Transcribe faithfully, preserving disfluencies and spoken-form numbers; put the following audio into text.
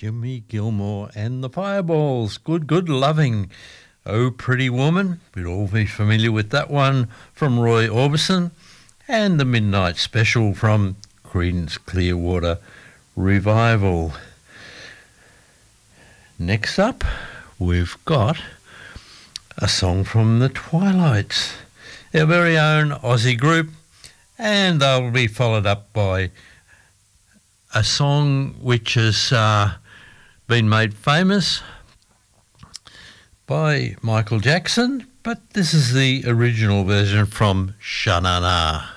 Jimmy Gilmore and the Fireballs. Good, good, loving. Oh, Pretty Woman. We'd all be familiar with that one from Roy Orbison. And the Midnight Special from Creedence Clearwater Revival. Next up, we've got a song from the Twilights, their very own Aussie group, and they'll be followed up by a song which has uh, been made famous by Michael Jackson, but this is the original version from Sha-Na-Na.